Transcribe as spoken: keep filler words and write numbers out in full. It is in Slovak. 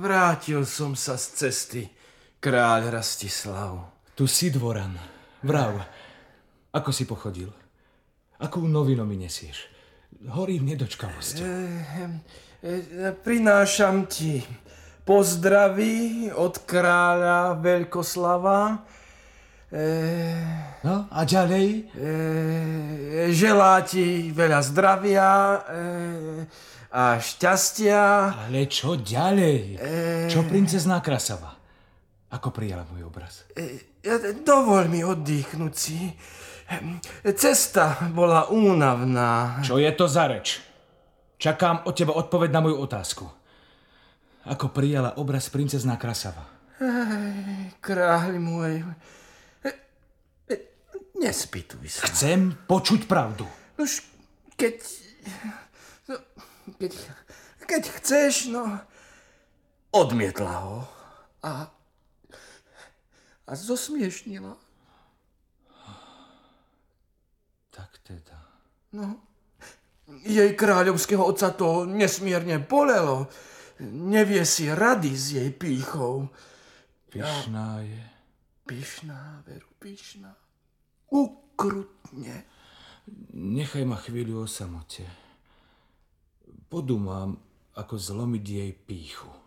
Vrátil som sa z cesty, kráľ Rastislav. Tu si dvoran. Vrav, ako si pochodil? Akú novinu mi nesieš? Horím nedočkavosťou. E, e, prinášam ti pozdraví od kráľa Veľkoslava. E, no a ďalej? E, želá ti veľa zdravia e, a šťastia. Ale čo ďalej? E, čo princezná Krasava? Ako prijala môj obraz? E, dovol mi oddychnúť si. Cesta bola únavná. Čo je to za reč? Čakám od teba odpoveď na moju otázku. Ako prijala obraz princezná Krasava? Ej, kráľ môj, e, e, nespýtuj sa. Chcem počuť pravdu. Už keď, no, keď, keď chceš, no, odmietla ho a, a zosmiešnila. Tak teda. No, jej kráľovského otca to nesmierne bolelo. Nevie si rady s jej pýchou. Pyšná je. Pyšná, veru, pyšná. Ukrutne. Nechaj ma chvíľu o samote. Podúmam, ako zlomiť jej pýchu.